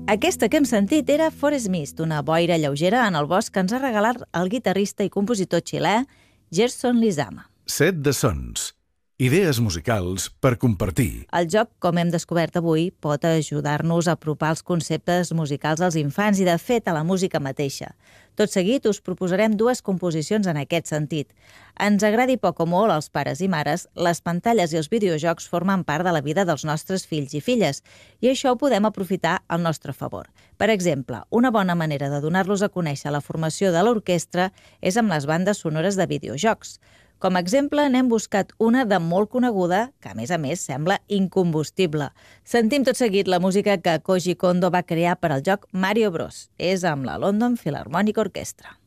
Aquesta que hem sentit era Forest Mist, una boira lleugera en el bosc que ens ha regalat el guitarrista i compositor xilè Gerson Lizama. Set de sons. Idees musicals per compartir. El joc, com hem descobert avui, pot ajudar-nos a apropar els conceptes musicals als infants i, de fet, a la música mateixa. Tot seguit us proposarem dues composicions en aquest sentit. Ens agradi poc o molt als pares i mares, les pantalles i els videojocs formen part de la vida dels nostres fills i filles, i això ho podem aprofitar al nostre favor. Per exemple, una bona manera de donar-los a conèixer la formació de l'orquestra és amb les bandes sonores de videojocs. Com a exemple, n'hem buscat una de molt coneguda, que a més sembla incombustible. Sentim tot seguit la música que Koji Kondo va crear per al joc Mario Bros. És amb la London Philharmonic Orchestra.